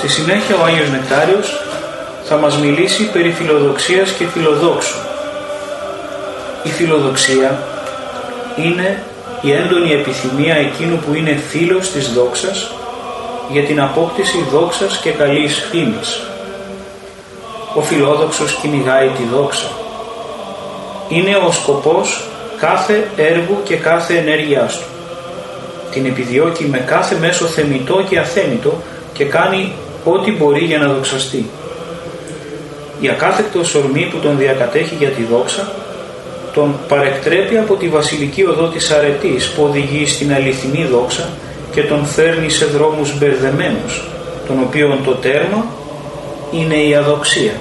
Στη συνέχεια ο Άγιος Νεκτάριος θα μας μιλήσει περί φιλοδοξίας και φιλοδόξου. Η φιλοδοξία είναι η έντονη επιθυμία εκείνου που είναι φίλος της δόξας για την απόκτηση δόξας και καλής φήμης. Ο φιλόδοξος κυνηγάει τη δόξα. Είναι ο σκοπός κάθε έργου και κάθε ενέργειάς του. Την επιδιώκει με κάθε μέσο θεμιτό και αθέμιτο και κάνει ό,τι μπορεί για να δοξαστεί. Η ακάθεκτος ορμή που τον διακατέχει για τη δόξα τον παρεκτρέπει από τη βασιλική οδό της αρετής που οδηγεί στην αληθινή δόξα και τον φέρνει σε δρόμους μπερδεμένους, των οποίων το τέρμα είναι η αδοξία.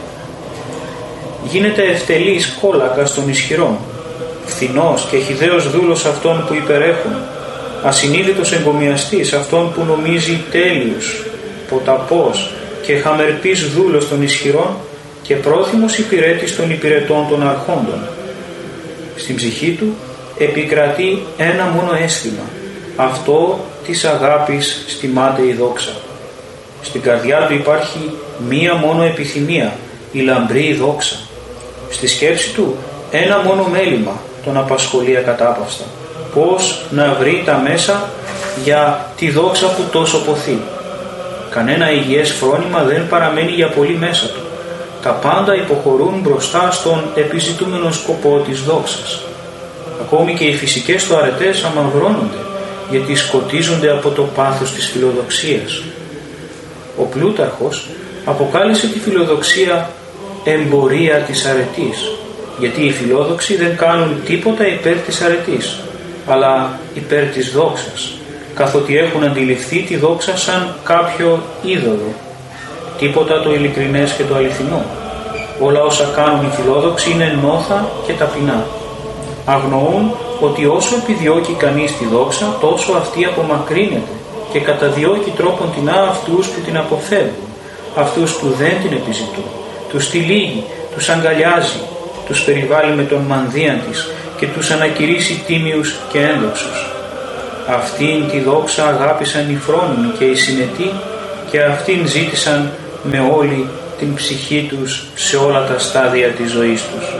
Γίνεται ευτελής κόλακας των ισχυρών, φθηνός και χυδαίος δούλος αυτών που υπερέχουν, ασυνείδητος εγκομιαστής αυτών που νομίζει τέλειους, ποταπός και χαμερπής δούλος των ισχυρών και πρόθυμος υπηρέτης των υπηρετών των αρχόντων. Στην ψυχή του επικρατεί ένα μόνο αίσθημα, αυτό της αγάπης στη μάταιη δόξα. Στην καρδιά του υπάρχει μία μόνο επιθυμία, η λαμπρή δόξα. Στη σκέψη του ένα μόνο μέλημα τον απασχολεί ακατάπαυστα. Πώς να βρει τα μέσα για τη δόξα που τόσο ποθεί. Κανένα υγιές φρόνημα δεν παραμένει για πολύ μέσα του. Τα πάντα υποχωρούν μπροστά στον επιζητούμενο σκοπό της δόξας. Ακόμη και οι φυσικές του αρετές αμαυρώνονται, γιατί σκοτίζονται από το πάθος της φιλοδοξίας. Ο Πλούταρχος αποκάλεσε τη φιλοδοξία εμπορία της αρετής, γιατί οι φιλόδοξοι δεν κάνουν τίποτα υπέρ της αρετής, αλλά υπέρ της δόξας, καθότι έχουν αντιληφθεί τη δόξα σαν κάποιο είδωλο, τίποτα το ειλικρινές και το αληθινό. Όλα όσα κάνουν οι φιλόδοξοι είναι νόθα και ταπεινά. Αγνοούν ότι όσο επιδιώκει κανείς τη δόξα, τόσο αυτή απομακρύνεται και καταδιώκει τρόπον τεινά αυτούς που την αποφεύγουν, αυτούς που δεν την επιζητούν, τους τυλίγει, τους αγκαλιάζει, τους περιβάλλει με τον μανδύαν της και τους ανακηρύσει τίμιους και ένδοξους. Αυτήν τη δόξα αγάπησαν οι φρόνιμοι και οι συνετοί και αυτήν ζήτησαν με όλη την ψυχή τους σε όλα τα στάδια της ζωής τους.